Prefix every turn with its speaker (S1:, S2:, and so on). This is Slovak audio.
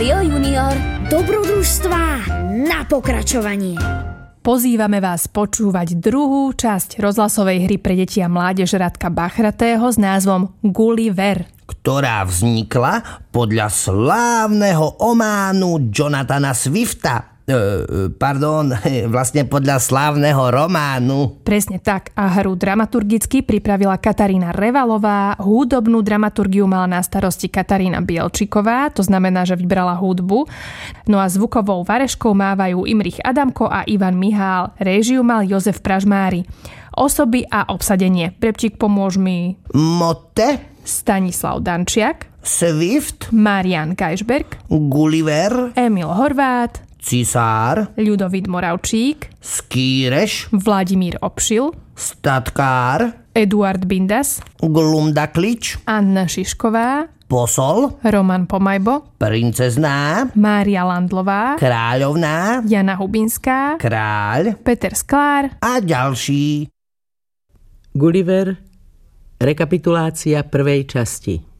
S1: Rádio Junior. Dobrodružstvá na pokračovanie.
S2: Pozývame vás počúvať druhú časť rozhlasovej hry pre deti a mládež Radka Bachratého s názvom Gulliver,
S3: ktorá vznikla podľa slávneho ománu Jonathana Swifta. Vlastne podľa slávneho románu.
S2: Presne tak, a hru dramaturgicky pripravila Katarína Revalová, hudobnú dramaturgiu mala na starosti Katarína Bielčiková, to znamená, že vybrala hudbu. No a zvukovou vareškou mávajú Imrich Adamko a Ivan Mihál, réžiu mal Jozef Pražmári. Osoby a obsadenie. Prepčík, pomôž mi.
S3: Motte,
S2: Stanislav Dančiak,
S3: Swift,
S2: Marian Geisberg,
S3: Gulliver,
S2: Emil Horvát,
S3: Cisár,
S2: Ľudovít Moravčík,
S3: Skíreš,
S2: Vladimír Obšil,
S3: Statkár,
S2: Eduard Bindas,
S3: Glumdaklič,
S2: Anna Šišková,
S3: Posol,
S2: Roman Pomajbo,
S3: Princezná,
S2: Mária Landlová,
S3: Kráľovná,
S2: Jana Hubinská,
S3: Kráľ
S2: Peter Sklár
S3: a ďalší.
S4: Gulliver, rekapitulácia prvej časti.